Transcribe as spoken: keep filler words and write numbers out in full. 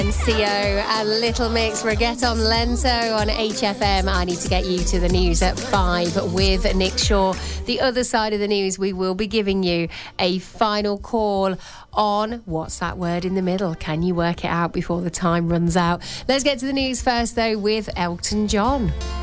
C O and Little Mix, Reggaeton Lento on H F M. I need to get you to the news at five with Nick Shaw. The other side of the news, we will be giving you a final call on what's that word in the middle. Can you work it out before the time runs out? Let's get to the news first, though, with Elton John.